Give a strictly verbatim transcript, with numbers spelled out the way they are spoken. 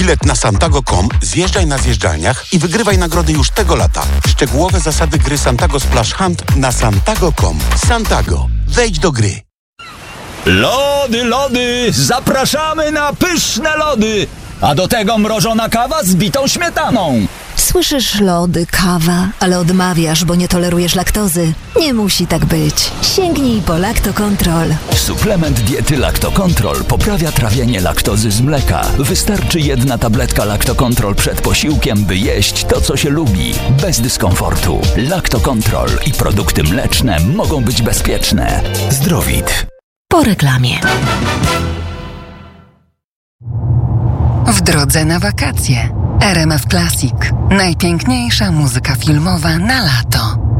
bilet na santago kropka com, zjeżdżaj na zjeżdżalniach i wygrywaj nagrody już tego lata. Szczegółowe zasady gry Santago Splash Hunt na santago kropka com. Santago. Wejdź do gry. Lody, lody! Zapraszamy na pyszne lody! A do tego mrożona kawa z bitą śmietaną. Słyszysz, lody, kawa, ale odmawiasz, bo nie tolerujesz laktozy. Nie musi tak być. Sięgnij po Laktokontrol. Suplement diety Laktokontrol poprawia trawienie laktozy z mleka. Wystarczy jedna tabletka Laktokontrol przed posiłkiem, by jeść to, co się lubi, bez dyskomfortu. Laktokontrol i produkty mleczne mogą być bezpieczne. Zdrowit. Po reklamie. W drodze na wakacje. R M F Classic. Najpiękniejsza muzyka filmowa na lato.